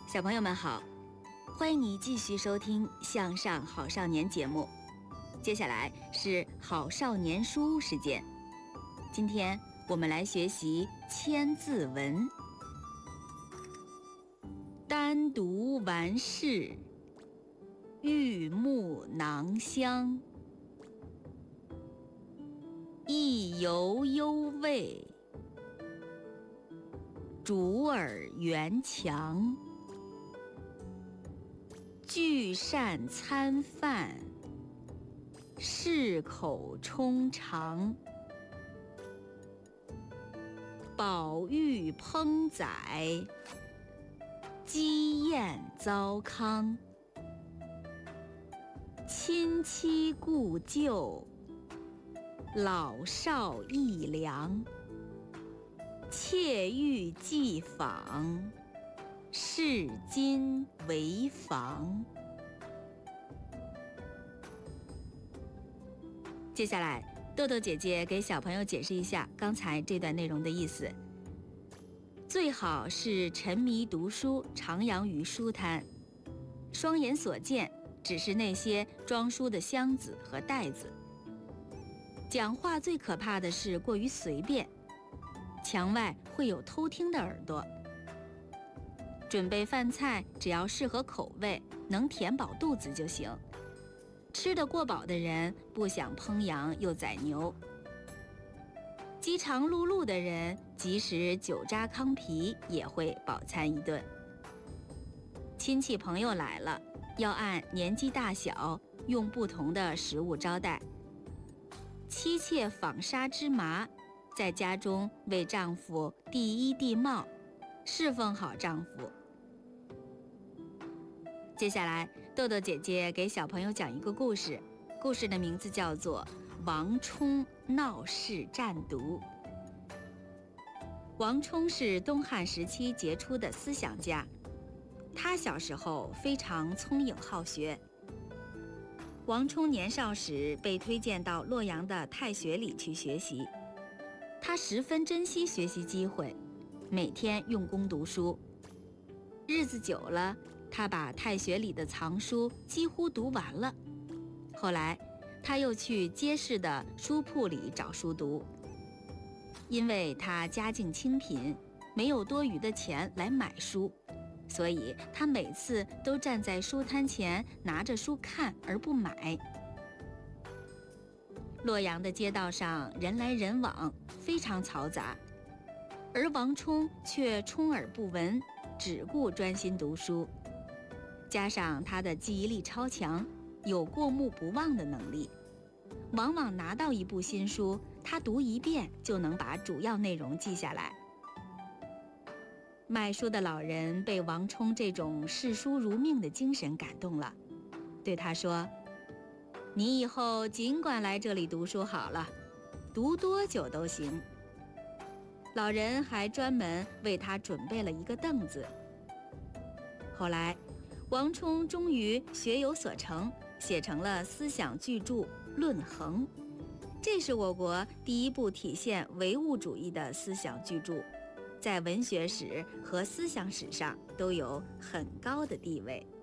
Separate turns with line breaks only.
小朋友们好，欢迎你继续收听《向上好少年》节目。接下来是好少年书时间，今天我们来学习千字文。单独完事，玉木囊香，意犹幽味，主耳圆强，聚善餐饭，适口充肠，宝玉烹宰，鸡宴糟糠，亲戚故旧，老少益良，妾欲寄访，视今为防。接下来，豆豆姐姐给小朋友解释一下刚才这段内容的意思。最好是沉迷读书，徜徉于书摊，双眼所见只是那些装书的箱子和袋子。讲话最可怕的是过于随便，墙外会有偷听的耳朵。准备饭菜只要适合口味，能填饱肚子就行。吃得过饱的人不想烹羊又宰牛，饥肠辘辘的人即使酒渣糠皮也会饱餐一顿。亲戚朋友来了，要按年纪大小用不同的食物招待。妻妾纺纱织麻，在家中为丈夫递衣递帽，侍奉好丈夫。接下来，豆豆姐姐给小朋友讲一个故事，故事的名字叫做《王充闹市战读》。王充是东汉时期杰出的思想家，他小时候非常聪颖好学。王充年少时被推荐到洛阳的太学里去学习，他十分珍惜学习机会，每天用功读书。日子久了，他把太学里的藏书几乎读完了。后来，他又去街市的书铺里找书读。因为他家境清贫，没有多余的钱来买书，所以他每次都站在书摊前拿着书看而不买。洛阳的街道上人来人往，非常嘈杂，而王充却充耳不闻，只顾专心读书。加上他的记忆力超强，有过目不忘的能力，往往拿到一部新书，他读一遍就能把主要内容记下来。卖书的老人被王充这种视书如命的精神感动了，对他说：“你以后尽管来这里读书好了，读多久都行。”老人还专门为他准备了一个凳子。后来，王充终于学有所成，写成了思想巨著《论衡》，这是我国第一部体现唯物主义的思想巨著，在文学史和思想史上都有很高的地位。